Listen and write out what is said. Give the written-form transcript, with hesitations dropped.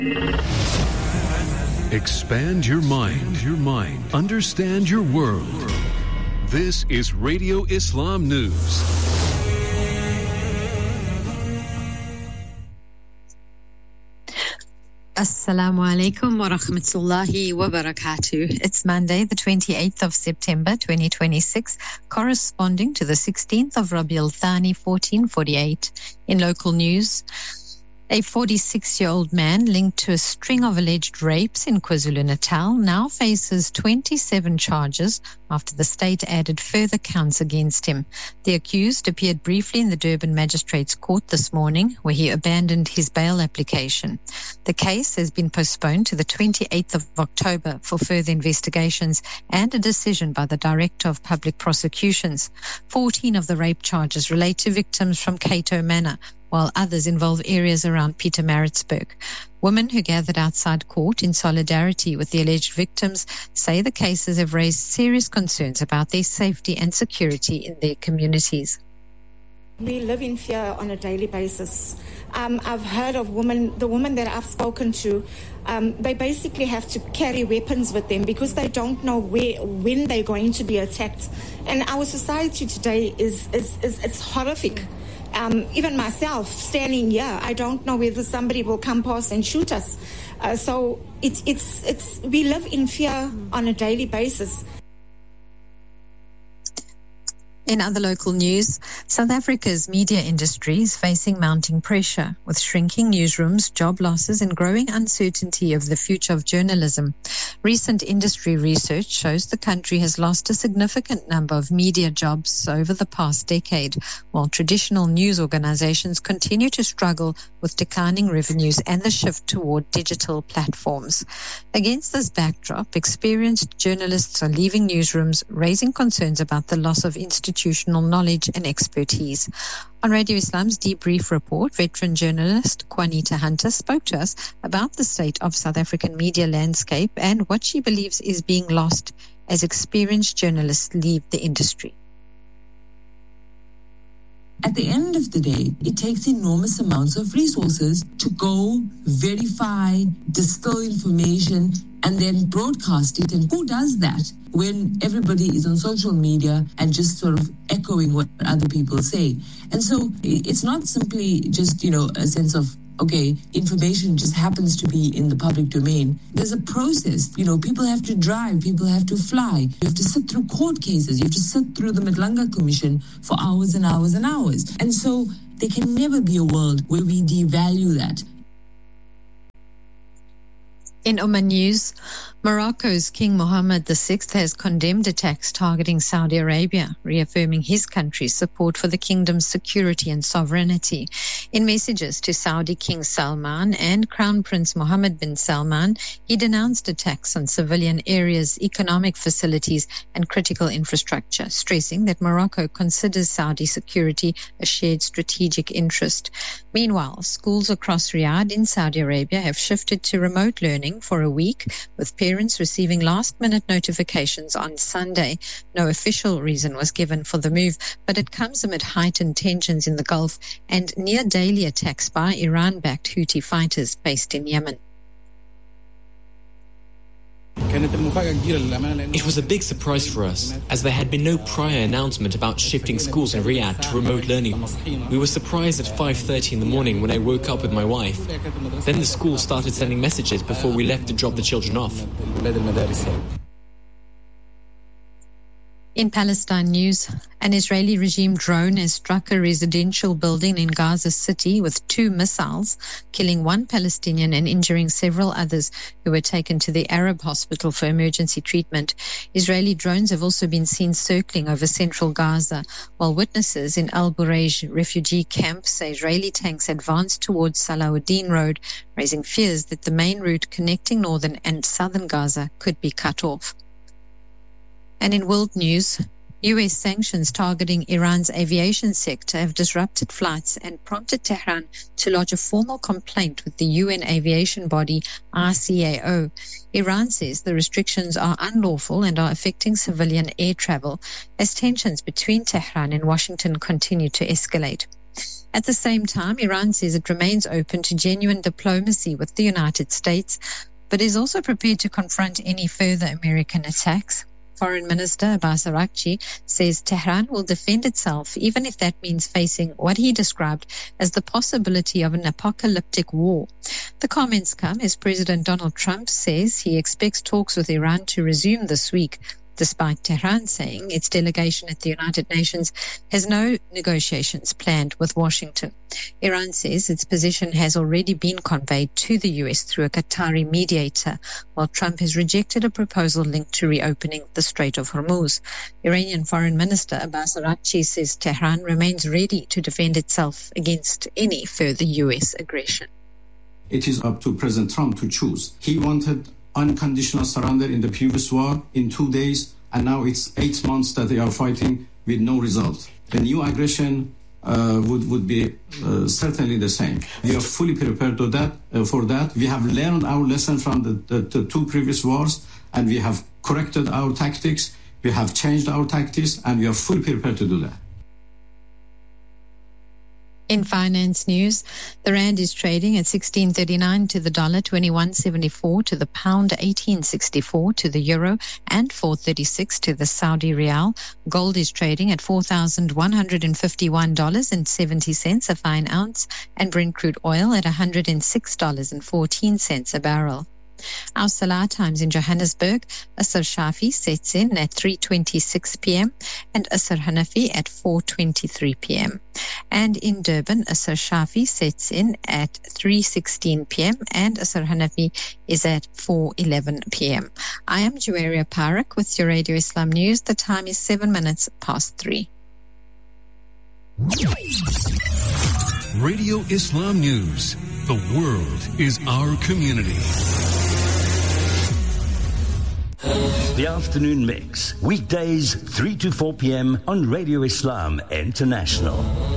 Expand your mind. Understand your world. This is Radio Islam News. Assalamu alaikum wa rahmatullahi wa barakatuh. It's Monday, the 28th of September, 2026, corresponding to the 16th of Rabiul Thani, 1448. In local news, a 46-year-old man linked to a string of alleged rapes in KwaZulu-Natal now faces 27 charges after the state added further counts against him. The accused appeared briefly in the Durban Magistrates Court this morning, where he abandoned his bail application. The case has been postponed to the 28th of October for further investigations and a decision by the Director of Public Prosecutions. 14 of the rape charges relate to victims from Cato Manor, while others involve areas around Pietermaritzburg. Women who gathered outside court in solidarity with the alleged victims say the cases have raised serious concerns about their safety and security in their communities. We live in fear on a daily basis. I've heard of the women that I've spoken to, they basically have to carry weapons with them because they don't know when they're going to be attacked. And our society today is horrific. Even myself, standing here, I don't know whether somebody will come past and shoot us. So we live in fear on a daily basis. In other local news, South Africa's media industry is facing mounting pressure, with shrinking newsrooms, job losses, and growing uncertainty of the future of journalism. Recent industry research shows the country has lost a significant number of media jobs over the past decade, while traditional news organizations continue to struggle with declining revenues and the shift toward digital platforms. Against this backdrop, experienced journalists are leaving newsrooms, raising concerns about the loss of institutional knowledge and expertise. On Radio Islam's Debrief Report, veteran journalist Juanita Hunter spoke to us about the state of South African media landscape and what she believes is being lost as experienced journalists leave the industry. At the end of the day, it takes enormous amounts of resources to go, verify, distill information, and then broadcast it. And who does that when everybody is on social media and just sort of echoing what other people say? And so it's not simply just, a sense of, okay, information just happens to be in the public domain. There's a process. People have to drive, people have to fly. You have to sit through court cases. You have to sit through the Madlanga Commission for hours and hours and hours. And so there can never be a world where we devalue that. In Oman news, Morocco's King Mohammed VI has condemned attacks targeting Saudi Arabia, reaffirming his country's support for the kingdom's security and sovereignty. In messages to Saudi King Salman and Crown Prince Mohammed bin Salman, he denounced attacks on civilian areas, economic facilities, and critical infrastructure, stressing that Morocco considers Saudi security a shared strategic interest. Meanwhile, schools across Riyadh in Saudi Arabia have shifted to remote learning for a week, with parents receiving last-minute notifications on Sunday. No official reason was given for the move, but it comes amid heightened tensions in the Gulf and near-daily attacks by Iran-backed Houthi fighters based in Yemen. It was a big surprise for us, as there had been no prior announcement about shifting schools in Riyadh to remote learning. We were surprised at 5:30 in the morning when I woke up with my wife. Then the school started sending messages before we left to drop the children off. In Palestine news, an Israeli regime drone has struck a residential building in Gaza City with 2 missiles, killing 1 Palestinian and injuring several others who were taken to the Arab hospital for emergency treatment. Israeli drones have also been seen circling over central Gaza, while witnesses in Al Bureij refugee camp say Israeli tanks advanced towards Salahuddin Road, raising fears that the main route connecting northern and southern Gaza could be cut off. And in world news, U.S. sanctions targeting Iran's aviation sector have disrupted flights and prompted Tehran to lodge a formal complaint with the UN aviation body ICAO. Iran says the restrictions are unlawful and are affecting civilian air travel as tensions between Tehran and Washington continue to escalate. At the same time, Iran says it remains open to genuine diplomacy with the United States, but is also prepared to confront any further American attacks. Foreign Minister Abbas Araghchi says Tehran will defend itself, even if that means facing what he described as the possibility of an apocalyptic war. The comments come as President Donald Trump says he expects talks with Iran to resume this week, despite Tehran saying its delegation at the United Nations has no negotiations planned with Washington. Iran says its position has already been conveyed to the U.S. through a Qatari mediator, while Trump has rejected a proposal linked to reopening the Strait of Hormuz. Iranian Foreign Minister Abbas Araghchi says Tehran remains ready to defend itself against any further U.S. aggression. It is up to President Trump to choose. He wanted unconditional surrender in the previous war in 2 days, and now it's 8 months that they are fighting with no result. The new aggression would be certainly the same. We are fully prepared for that. We have learned our lesson from the 2 previous wars, and we have corrected our tactics, we have changed our tactics, and we are fully prepared to do that. In finance news, the rand is trading at 16.39 to the dollar, 21.74 to the pound, 18.64 to the euro, and 4.36 to the Saudi rial. Gold is trading at $4,151.70 a fine ounce, and Brent crude oil at $106.14 a barrel. Our Salah times in Johannesburg, Asr Shafi sets in at 3:26 p.m. and Asr Hanafi at 4:23 p.m. And in Durban, Asr Shafi sets in at 3:16 p.m. and Asr Hanafi is at 4:11 p.m. I am Juwaria Parak with your Radio Islam News. The time is 7 minutes past 3. Radio Islam News. The world is our community. The Afternoon Mix, weekdays 3 to 4 p.m. on Radio Islam International.